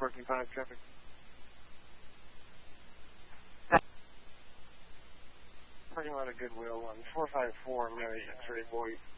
425 traffic. Parking lot of Goodwill on 454 Mary X-ray boy.